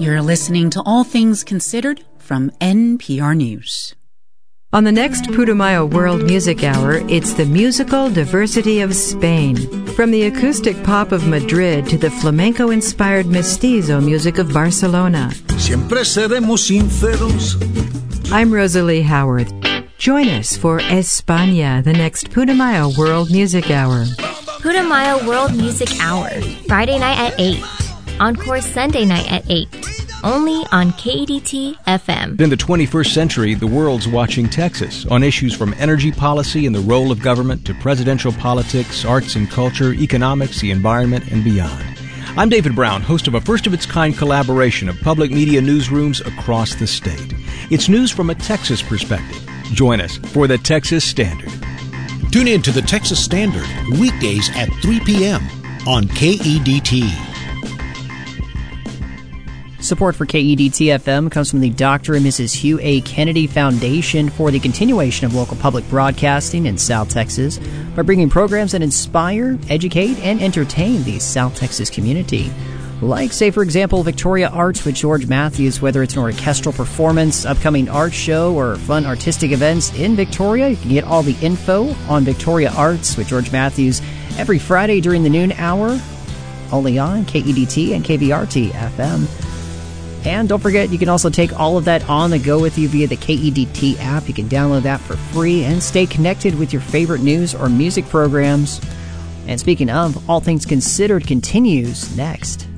You're listening to All Things Considered from NPR News. On the next Putumayo World Music Hour, it's the musical diversity of Spain. From the acoustic pop of Madrid to the flamenco-inspired mestizo music of Barcelona. Siempre seremos sinceros. I'm Rosalie Howard. Join us for España, the next Putumayo World Music Hour. Putumayo World Music Hour, Friday night at 8. Encore Sunday night at 8. Only on KEDT FM. In the 21st century, the world's watching Texas on issues from energy policy and the role of government to presidential politics, arts and culture, economics, the environment, and beyond. I'm David Brown, host of a first-of-its-kind collaboration of public media newsrooms across the state. It's news from a Texas perspective. Join us for the Texas Standard. Tune in to the Texas Standard, weekdays at 3 p.m. on KEDT. Support for KEDT-FM comes from the Dr. and Mrs. Hugh A. Kennedy Foundation for the continuation of local public broadcasting in South Texas by bringing programs that inspire, educate, and entertain the South Texas community. Like, say, for example, Victoria Arts with George Matthews, whether it's an orchestral performance, upcoming art show, or fun artistic events in Victoria. You can get all the info on Victoria Arts with George Matthews every Friday during the noon hour, only on KEDT and KVRT-FM. And don't forget, you can also take all of that on the go with you via the KEDT app. You can download that for free and stay connected with your favorite news or music programs. And speaking of, All Things Considered continues next.